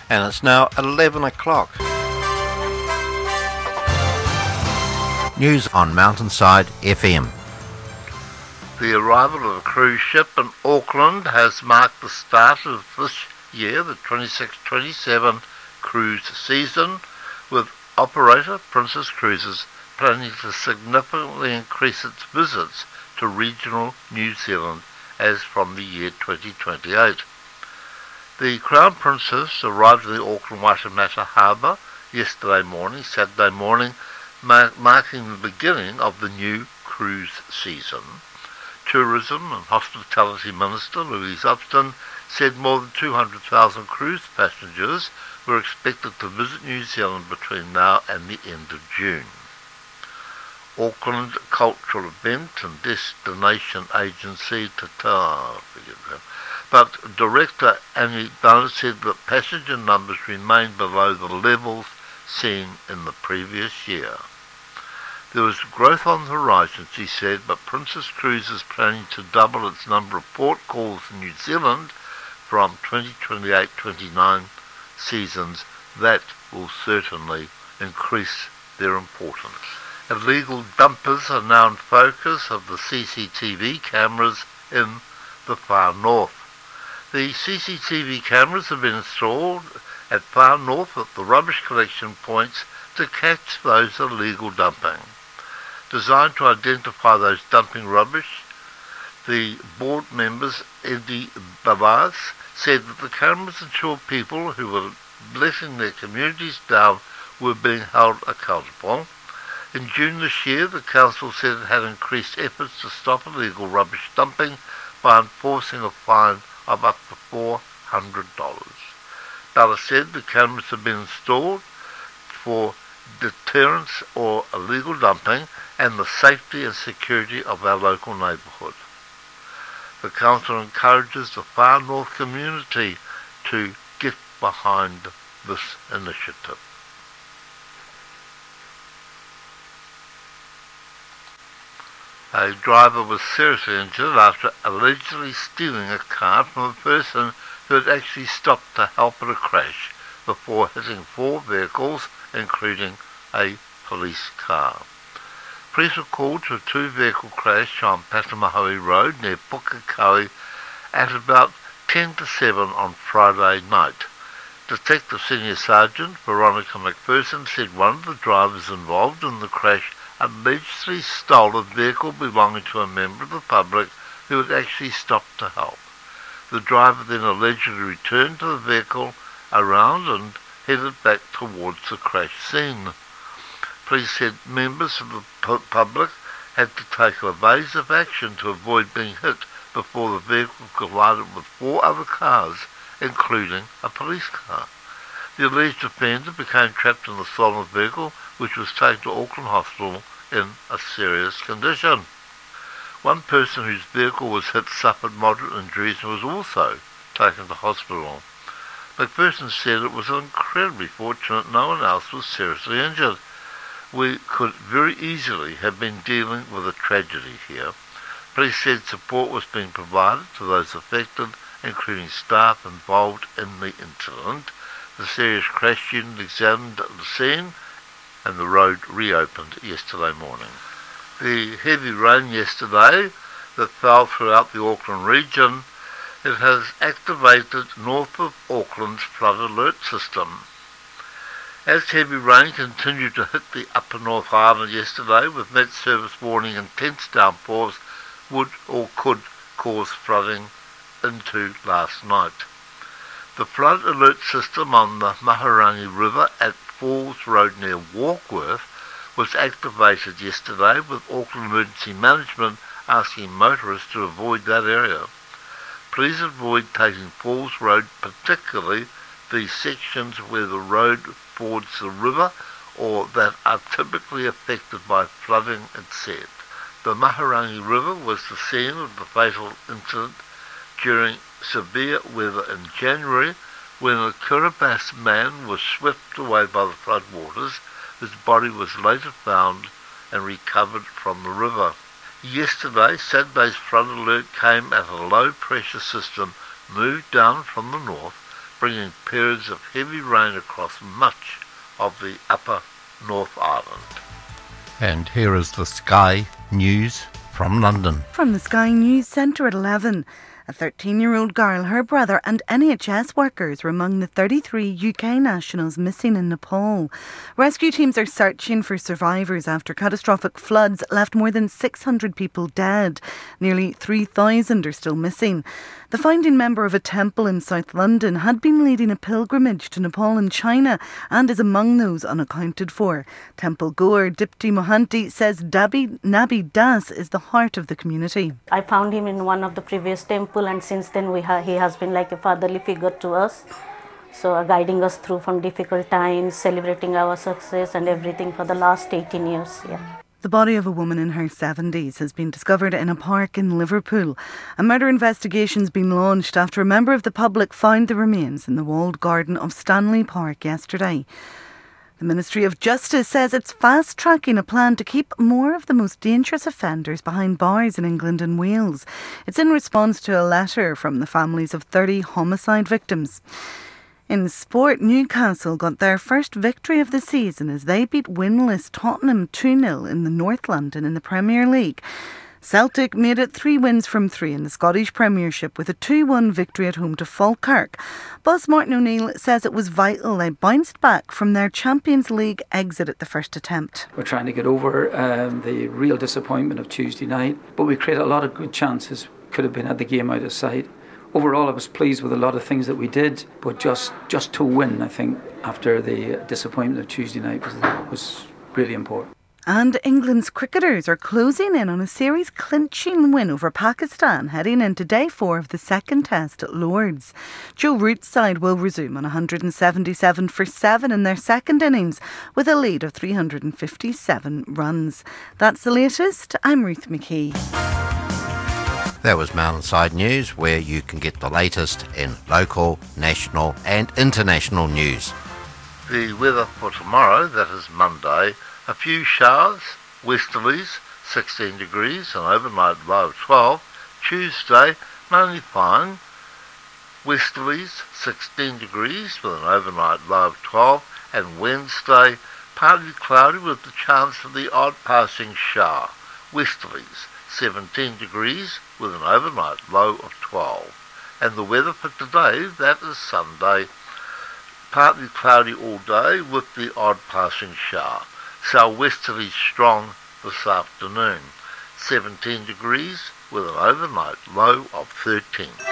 and it's now 11 o'clock. News on Mountainside FM. The arrival of a cruise ship in Auckland has marked the start of this year, the 26-27 cruise season, with operator Princess Cruises planning to significantly increase its visits to regional New Zealand as from the year 2028. The Crown Princess arrived in the Auckland Waitemata Harbour Saturday morning, marking the beginning of the new cruise season. Tourism and Hospitality Minister Louise Upston said more than 200,000 cruise passengers were expected to visit New Zealand between now and the end of June. Auckland Cultural Event and Destination Agency but Director Annie Ballard said that passenger numbers remain below the levels seen in the previous year. There was growth on the horizon, she said, but Princess Cruises is planning to double its number of port calls in New Zealand from 2028-29 seasons. That will certainly increase their importance. Illegal dumpers are now in focus of the CCTV cameras in the far north. The CCTV cameras have been installed at far north at the rubbish collection points to catch those illegal dumping. Designed to identify those dumping rubbish, the board members Eddie Bavas said that the cameras ensured people who were letting their communities down were being held accountable. In June this year, the council said it had increased efforts to stop illegal rubbish dumping by enforcing a fine of up to $400. Bella said the cameras have been installed for deterrence or illegal dumping and the safety and security of our local neighbourhood. The council encourages the far north community to get behind this initiative. A driver was seriously injured after allegedly stealing a car from a person who had actually stopped to help at a crash before hitting 4 vehicles, including a police car. Police were called to a 2-vehicle crash on Patamahoe Road near Pukekohe at about 10 to 7 on Friday night. Detective Senior Sergeant Veronica McPherson said one of the drivers involved in the crash allegedly stole a vehicle belonging to a member of the public who had actually stopped to help. The driver then allegedly returned to the vehicle around and headed back towards the crash scene. Police said members of the public had to take evasive action to avoid being hit before the vehicle collided with 4 other cars, including a police car. The alleged offender became trapped in the stolen vehicle, which was taken to Auckland Hospital in a serious condition. One person whose vehicle was hit suffered moderate injuries and was also taken to hospital. McPherson said it was incredibly fortunate no one else was seriously injured. We could very easily have been dealing with a tragedy here. Police said support was being provided to those affected, including staff involved in the incident. The serious crash unit examined the scene and the road reopened yesterday morning. The heavy rain yesterday that fell throughout the Auckland region, it has activated north of Auckland's flood alert system. As heavy rain continued to hit the upper North Island yesterday, with Met Service warning intense downpours would or could cause flooding into last night. The flood alert system on the Mahurangi River at Falls Road near Warkworth was activated yesterday, with Auckland Emergency Management asking motorists to avoid that area. Please avoid taking Falls Road, particularly the sections where the road fords the river or that are typically affected by flooding, it said. The Mahurangi River was the scene of the fatal incident during severe weather in January, when a Kiribati man was swept away by the floodwaters. His body was later found and recovered from the river. Yesterday, Saturday's flood alert came as a low-pressure system moved down from the north bringing periods of heavy rain across much of the upper North Island. And here is the Sky News from London. From the Sky News Centre at 11. A 13-year-old girl, her brother and NHS workers were among the 33 UK nationals missing in Nepal. Rescue teams are searching for survivors after catastrophic floods left more than 600 people dead. Nearly 3,000 are still missing. The founding member of a temple in South London had been leading a pilgrimage to Nepal and China and is among those unaccounted for. Temple goer Dipti Mohanty says Nabi Das is the heart of the community. I found him in one of the previous temples, and since then he has been like a fatherly figure to us. So guiding us through from difficult times, celebrating our success and everything for the last 18 years. Yeah. The body of a woman in her 70s has been discovered in a park in Liverpool. A murder investigation's been launched after a member of the public found the remains in the walled garden of Stanley Park yesterday. The Ministry of Justice says it's fast-tracking a plan to keep more of the most dangerous offenders behind bars in England and Wales. It's in response to a letter from the families of 30 homicide victims. In sport, Newcastle got their first victory of the season as they beat winless Tottenham 2-0 in the North London in the Premier League. Celtic made it 3 wins from 3 in the Scottish Premiership with a 2-1 victory at home to Falkirk. Boss Martin O'Neill says it was vital they bounced back from their Champions League exit at the first attempt. We're trying to get over the real disappointment of Tuesday night, but we created a lot of good chances. Could have been had the game out of sight. Overall, I was pleased with a lot of things that we did, but just to win, I think, after the disappointment of Tuesday night was really important. And England's cricketers are closing in on a series-clinching win over Pakistan, heading into day 4 of the second test at Lord's. Joe Root's side will resume on 177 for 7 in their second innings, with a lead of 357 runs. That's the latest. I'm Ruth McKee. That was Mountainside News, where you can get the latest in local, national and international news. The weather for tomorrow, that is Monday, a few showers, westerlies, 16 degrees, an overnight low of 12. Tuesday, mainly fine, westerlies, 16 degrees with an overnight low of 12. And Wednesday, partly cloudy with the chance of the odd passing shower, westerlies, 17 degrees with an overnight low of 12. And the weather for today, that is Sunday, partly cloudy all day with the odd passing shower. Southwesterly strong this afternoon, 17 degrees with an overnight low of 13.